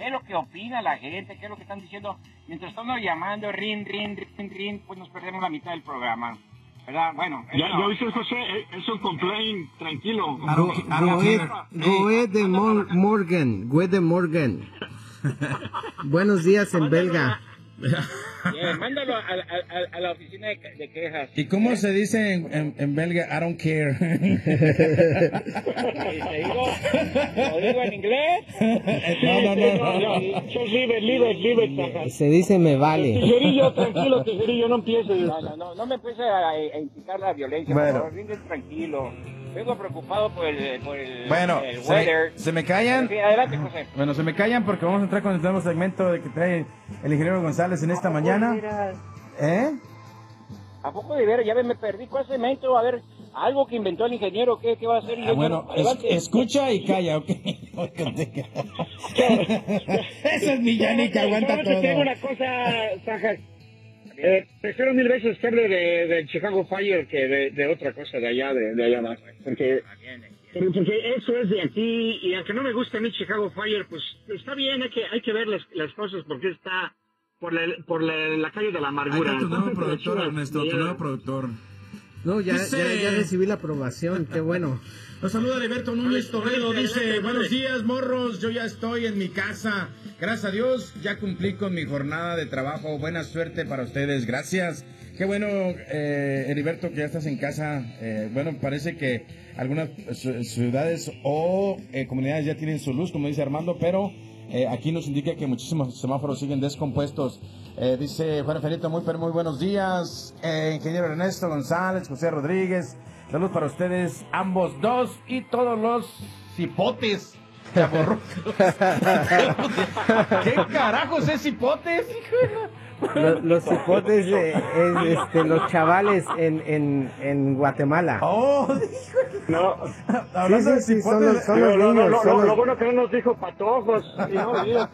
es lo que opina la gente, qué es lo que están diciendo. Mientras estamos llamando, rin, pues nos perdemos la mitad del programa. ¿Verdad? Bueno. Ya oíste, José, es un complaint, tranquilo. Goe de Morgan. Buenos días en belga. Mándalo a la oficina de quejas. ¿Y cómo se dice en belga? I don't care. ¿Lo digo en inglés? No. Leave. Se dice me vale. Tijerillo, tranquilo, Tijerillo, no empieces. No me empieces a incitar la violencia. Bueno. Por favor, tranquilo. Vengo preocupado por el bueno, el weather. ¿se me callan? Sí, adelante, José. Bueno, se me callan porque vamos a entrar con el nuevo segmento de que trae el ingeniero González en esta mañana. ¿A poco de veras? Ya me perdí. ¿Cuál segmento? A ver, algo que inventó el ingeniero. ¿Qué va a hacer el ingeniero? Bueno, escucha y calla, ¿ok? Esa es mi Yanni que aguanta todo. Tengo una cosa, Sajas. Prefiero mil veces que hable de Chicago Fire que de otra cosa de allá más. Porque eso es de aquí, y aunque no me gusta a mí Chicago Fire, pues está bien, hay que ver las cosas porque está por la calle de la amargura. Ahí está tu nuevo productor, Ernesto, tu nuevo productor. No, ya recibí la aprobación, qué bueno. Nos saluda Heriberto Núñez Toledo, dice, buenos días, morros, yo ya estoy en mi casa, gracias a Dios, ya cumplí con mi jornada de trabajo, buena suerte para ustedes, gracias. Qué bueno, Heriberto, que ya estás en casa. Bueno, parece que algunas ciudades o comunidades ya tienen su luz, como dice Armando, pero aquí nos indica que muchísimos semáforos siguen descompuestos. Dice Juan Ferito, muy buenos días, ingeniero Ernesto González, José Rodríguez, saludos para ustedes, ambos dos, y todos los cipotes. ¿Qué carajos es cipotes? Los cipotes, los chavales en Guatemala. Oh, no. Hablando de cipotes, son los niños. Lo bueno que no nos dijo patojos. No,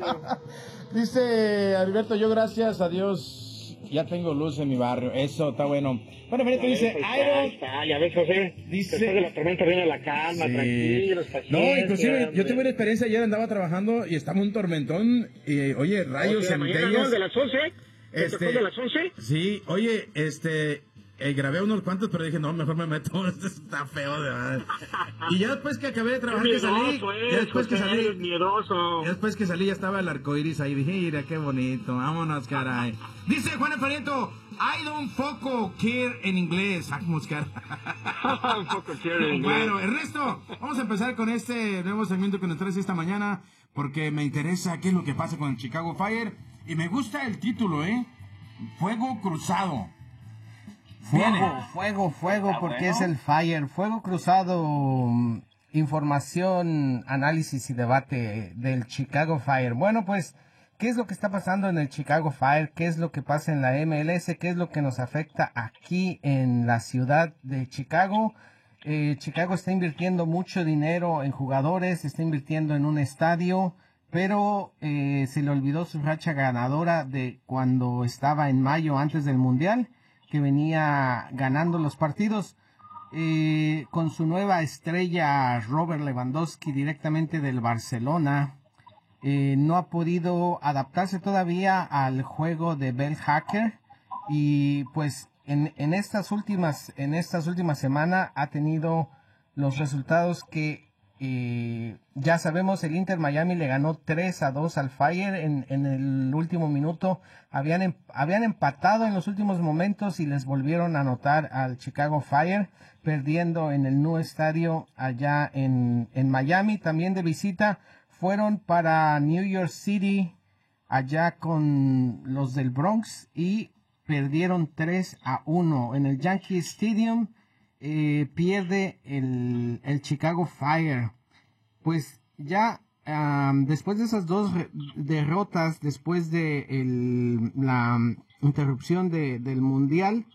dice Alberto, yo gracias a Dios ya tengo luz en mi barrio. Eso está bueno. Bueno, Benito dice, ya ves, José. Dice, después de la tormenta viene la calma, tranquilos, paciencia. No, inclusive yo tuve una experiencia, ayer andaba trabajando y estaba un tormentón y, oye, rayos, centellas. ¿De las 11? ¿De las 11? Sí, oye, grabé unos cuantos, pero dije, no, mejor me meto, esto está feo de verdad. Y ya después que acabé de trabajar, ya después que salí, ya estaba el arcoiris ahí, dije, mira, qué bonito, vámonos, caray. Dice Juan Efariento, I don't foco care en inglés, vamos, caray. Bueno, Ernesto, vamos a empezar con este nuevo segmento que nos traes esta mañana, porque me interesa qué es lo que pasa con el Chicago Fire, y me gusta el título, Fuego Cruzado. Fuego, porque es el Fire. Fuego cruzado, información, análisis y debate del Chicago Fire. Bueno, pues, ¿qué es lo que está pasando en el Chicago Fire? ¿Qué es lo que pasa en la MLS? ¿Qué es lo que nos afecta aquí en la ciudad de Chicago? Chicago está invirtiendo mucho dinero en jugadores, está invirtiendo en un estadio, pero se le olvidó su racha ganadora de cuando estaba en mayo antes del Mundial, que venía ganando los partidos con su nueva estrella Robert Lewandowski directamente del Barcelona. No ha podido adaptarse todavía al juego de Bell Hacker y pues en estas últimas semanas ha tenido los resultados que ya sabemos. El Inter Miami le ganó 3-2 al Fire en el último minuto. Habían empatado en los últimos momentos y les volvieron a anotar al Chicago Fire, perdiendo en el Nu Estadio allá en Miami. También de visita fueron para New York City allá con los del Bronx y perdieron 3-1 en el Yankee Stadium. Pierde el Chicago Fire. Pues ya después de esas dos derrotas, después de la interrupción del Mundial,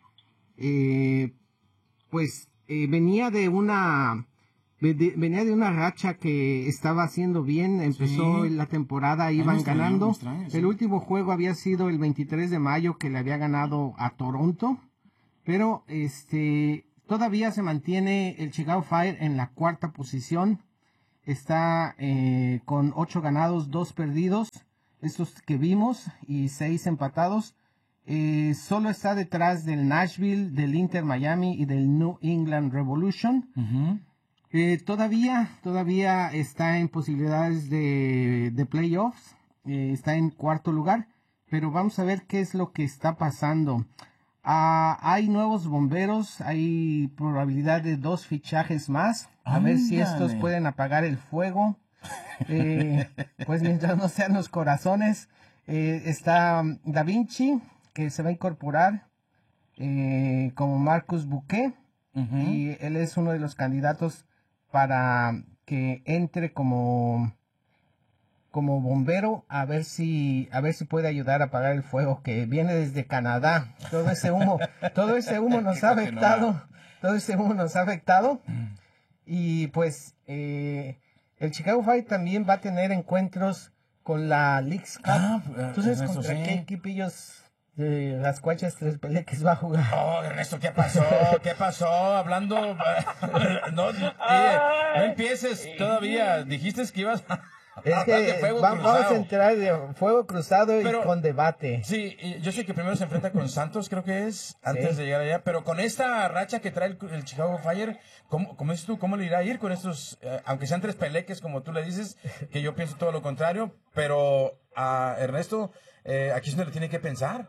pues venía de una racha que estaba haciendo bien. Empezó la temporada, iban ganando. El último juego había sido el 23 de mayo, que le había ganado a Toronto, pero todavía se mantiene el Chicago Fire en la cuarta posición. Está con 8 ganados, 2 perdidos. estos que vimos, y 6 empatados. Solo está detrás del Nashville, del Inter Miami y del New England Revolution. Todavía está en posibilidades de playoffs. Está en cuarto lugar, pero vamos a ver qué es lo que está pasando. Hay nuevos bomberos, hay probabilidad de 2 fichajes más, a ver si estos pueden apagar el fuego, pues mientras no sean los corazones. Está Da Vinci, que se va a incorporar como Marcus Bouquet, y él es uno de los candidatos para que entre como bombero, a ver si puede ayudar a apagar el fuego que viene desde Canadá. Todo ese humo nos ha afectado, y pues el Chicago Fire también va a tener encuentros con la Leagues Cup. Entonces, ¿contra qué equipillos de las cuachas Tres Peleques va a jugar? Oh, Ernesto, ¿qué pasó? ¿Qué pasó? Hablando... no empieces todavía. Dijiste que ibas... Es que vamos a entrar de fuego cruzado y con debate. Sí, yo sé que primero se enfrenta con Santos, creo que es, antes de llegar allá, pero con esta racha que trae el Chicago Fire, ¿cómo dices tú? ¿Cómo le irá a ir con estos, aunque sean tres peleques, como tú le dices, que yo pienso todo lo contrario, pero a Ernesto, aquí es donde le tiene que pensar.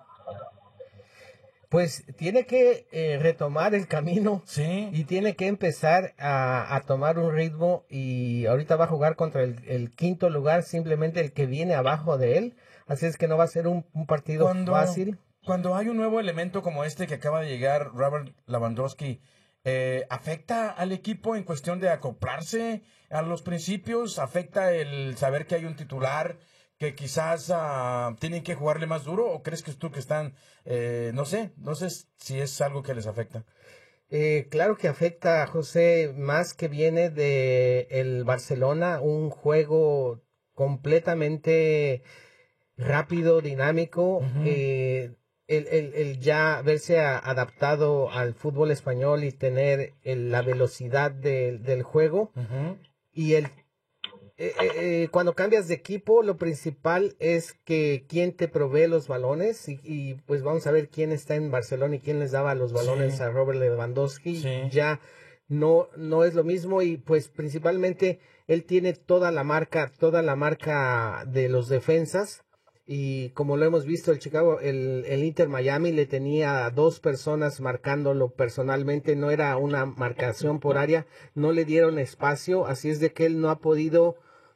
Pues tiene que retomar el camino, sí, y tiene que empezar a tomar un ritmo, y ahorita va a jugar contra el quinto lugar, simplemente el que viene abajo de él, así es que no va a ser un partido fácil. Cuando hay un nuevo elemento como este que acaba de llegar, Robert Lewandowski, ¿afecta al equipo en cuestión de acoplarse a los principios? ¿Afecta el saber que hay un titular que quizás tienen que jugarle más duro? ¿O crees que tú que están, no sé si es algo que les afecta? Claro que afecta, José, más que viene de el Barcelona, un juego completamente rápido, dinámico, el ya verse adaptado al fútbol español y tener la velocidad del juego, y cuando cambias de equipo, lo principal es que quién te provee los balones, y pues vamos a ver quién está en Barcelona y quién les daba los balones a Robert Lewandowski. Ya no es lo mismo, y pues principalmente él tiene toda la marca de los defensas, y como lo hemos visto, el Inter Miami le tenía a 2 personas marcándolo personalmente, no era una marcación por área, no le dieron espacio, así es de que él no ha podido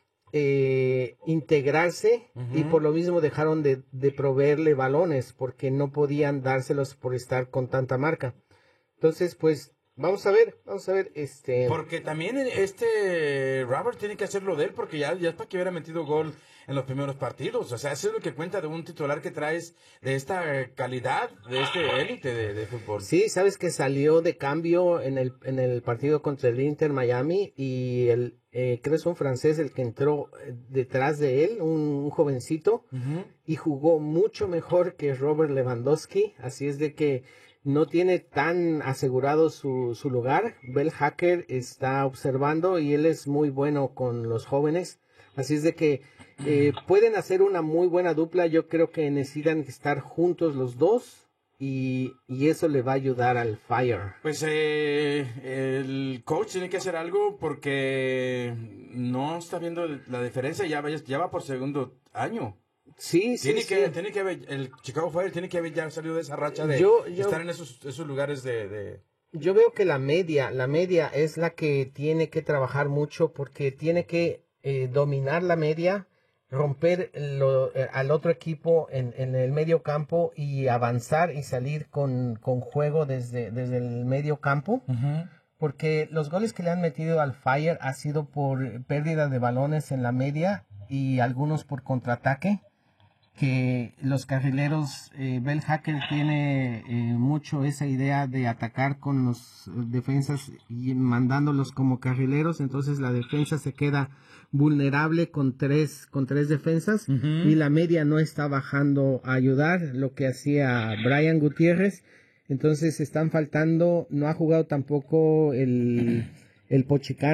integrarse, y por lo mismo dejaron de proveerle balones porque no podían dárselos por estar con tanta marca. Entonces, pues vamos a ver, porque también Robert tiene que hacerlo de él, porque ya es para que hubiera metido gol en los primeros partidos. O sea, eso es lo que cuenta de un titular que traes de esta calidad, de este élite de fútbol. Sí, sabes que salió de cambio en el partido contra el Inter Miami, y creo que es un francés el que entró detrás de él, un jovencito, y jugó mucho mejor que Robert Lewandowski, así es de que no tiene tan asegurado su lugar. Bell Hacker está observando, y él es muy bueno con los jóvenes, así es de que pueden hacer una muy buena dupla. Yo creo que necesitan estar juntos los dos, y eso le va a ayudar al Fire. Pues el coach tiene que hacer algo, porque no está viendo la diferencia, ya va por segundo año. Sí. Tiene que haber, el Chicago Fire tiene que haber ya salido de esa racha de estar en esos lugares de... Yo veo que la media es la que tiene que trabajar mucho, porque tiene que dominar la media, romper al otro equipo en el medio campo, y avanzar y salir con juego desde el medio campo. Porque los goles que le han metido al Fire ha sido por pérdida de balones en la media, y algunos por contraataque, que los carrileros, Bell Hacker tiene mucho esa idea de atacar con los defensas y mandándolos como carrileros, entonces la defensa se queda vulnerable con tres defensas, y la media no está bajando a ayudar, lo que hacía Brian Gutiérrez. Entonces están faltando, no ha jugado tampoco el Pochicano,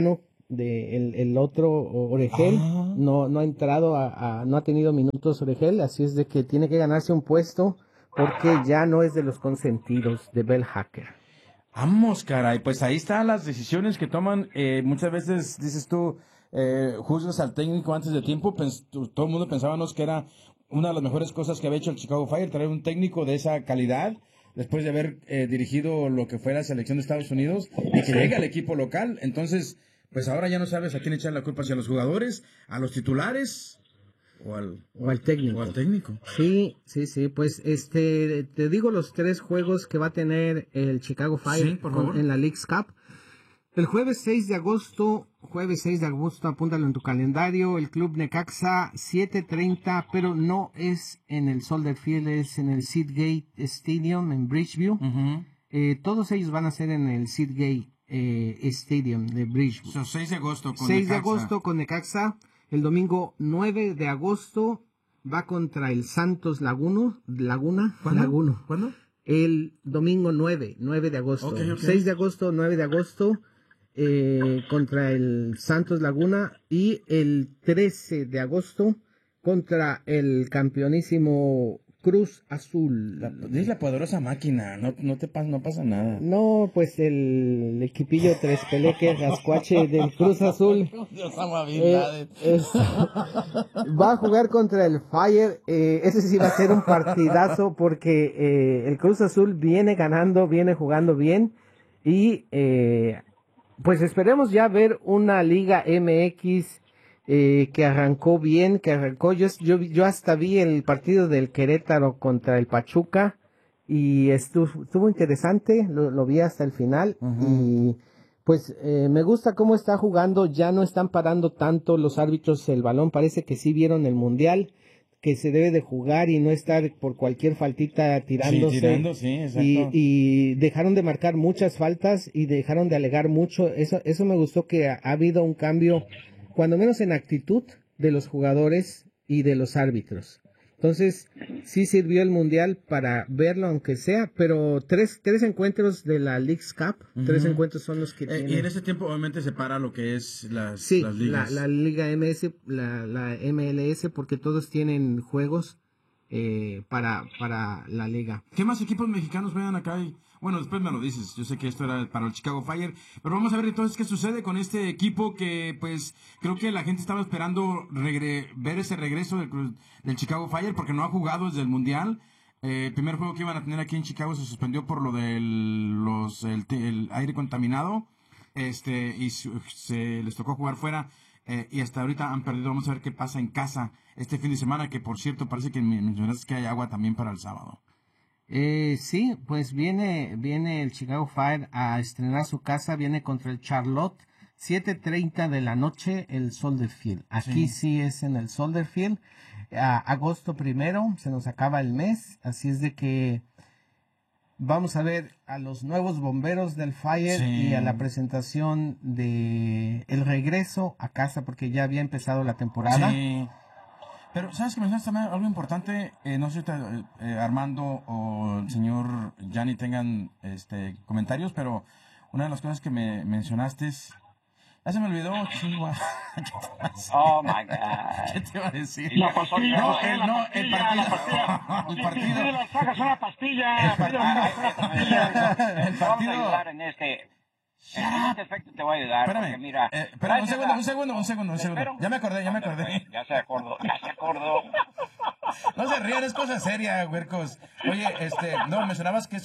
el otro Oregel. No ha entrado, no ha tenido minutos Oregel, así es de que tiene que ganarse un puesto porque ya no es de los consentidos de Bell Hacker. Vamos, caray, pues ahí están las decisiones que toman. Muchas veces dices tú, juzgas al técnico antes de tiempo. Todo el mundo pensábamos que era una de las mejores cosas que había hecho el Chicago Fire, traer un técnico de esa calidad, después de haber dirigido lo que fue la selección de Estados Unidos, y que llegue al equipo local. Entonces, pues ahora ya no sabes a quién echar la culpa, si a los jugadores, a los titulares o al técnico. Sí, pues te digo los 3 juegos que va a tener el Chicago Fire en la Leagues Cup. El jueves 6 de agosto, apúntalo en tu calendario, el Club Necaxa 7:30, pero no es en el Soldier Field, es en el Seagate Stadium en Bridgeview. Todos ellos van a ser en el Seagate Stadium de Bridgeview. 6 de agosto con 6 Necaxa. de agosto con Necaxa. El domingo 9 de agosto va contra el Santos Laguna. ¿Cuándo? El domingo 9 de agosto. Okay. 6 de agosto, 9 de agosto, contra el Santos Laguna. Y el 13 de agosto contra el campeonísimo Cruz Azul. Es la poderosa máquina, no pasa nada. No, pues el equipillo Tres Peleques Rascuache del Cruz Azul va a jugar contra el Fire. Ese sí va a ser un partidazo porque el Cruz Azul viene ganando, viene jugando bien y pues esperemos ya ver una Liga MX que arrancó bien, yo hasta vi el partido del Querétaro contra el Pachuca y estuvo interesante, lo vi hasta el final. Y pues me gusta cómo está jugando, ya no están parando tanto los árbitros el balón, parece que sí vieron el Mundial, que se debe de jugar y no estar por cualquier faltita tirándose. Sí, exacto. Y dejaron de marcar muchas faltas y dejaron de alegar mucho, eso me gustó, que ha habido un cambio, cuando menos en actitud de los jugadores y de los árbitros. Entonces, sí sirvió el Mundial para verlo, aunque sea, pero tres encuentros de la Leagues Cup, 3 encuentros son los que tienen. Y en ese tiempo, obviamente, se para lo que es las ligas. La Liga MS, la MLS, porque todos tienen juegos para la liga. ¿Qué más equipos mexicanos vean acá? Bueno, después me lo dices, yo sé que esto era para el Chicago Fire, pero vamos a ver entonces qué sucede con este equipo que pues creo que la gente estaba esperando ver ese regreso del Chicago Fire porque no ha jugado desde el Mundial. El primer juego que iban a tener aquí en Chicago se suspendió por lo del el aire contaminado, y se les tocó jugar fuera. Y hasta ahorita han perdido. Vamos a ver qué pasa en casa este fin de semana, que por cierto parece que mencionaste que hay agua también para el sábado. Sí, pues viene el Chicago Fire a estrenar su casa, viene contra el Charlotte, 7:30 de la noche, el Soldier Field. Aquí sí es en el Soldier Field. Agosto 1, se nos acaba el mes, así es de que vamos a ver a los nuevos bomberos del Fire y a la presentación de el regreso a casa, porque ya había empezado la temporada. Sí. Pero, ¿sabes que mencionaste también algo importante? No sé si Armando o el señor Gianni tengan comentarios, pero una de las cosas que me mencionaste es... Ya se me olvidó, chihuahua. Oh, my God. ¿Qué te iba a decir? La pastilla. El partido. Pide las cajas una pastilla. El partido. Vamos a ayudar en este efecto, te voy a ayudar. Espérame, porque mira, espérame, un segundo. Ya me acordé. Ya se acordó. No se rían, es cosa seria, huercos. Oye, no, mencionabas que es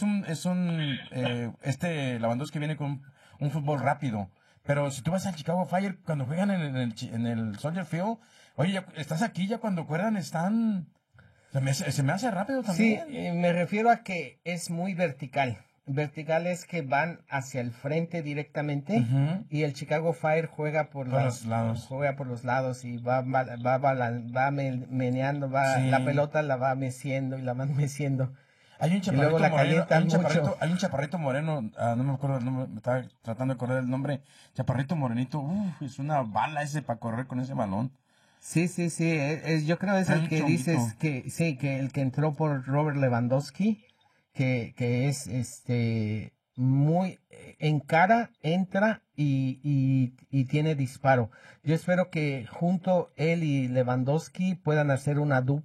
Lewandowski viene con un fútbol rápido. Pero si tú vas al Chicago Fire, cuando juegan en el Soldier Field, oye, ya estás aquí, ya cuando acuerdan están... Se me hace rápido también. Sí, me refiero a que es muy vertical. Vertical es que van hacia el frente directamente, y el Chicago Fire juega por los lados. Juega por los lados y va meneando, la pelota la va meciendo y la van meciendo. Hay un chaparrito moreno, no me acuerdo, me estaba tratando de acordar el nombre. Chaparrito morenito, es una bala ese para correr con ese balón. Sí, yo creo es el que dices que el que entró por Robert Lewandowski, que es muy en cara, entra y tiene disparo. Yo espero que junto él y Lewandowski puedan hacer una